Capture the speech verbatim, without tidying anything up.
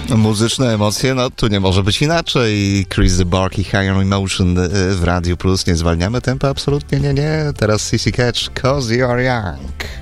Muzyczne emocje, no tu nie może być inaczej. Chris the Bark i Higher Emotion w Radiu Plus. Nie zwalniamy tempa, absolutnie nie, nie. Teraz C C Catch, 'Cause You're Young.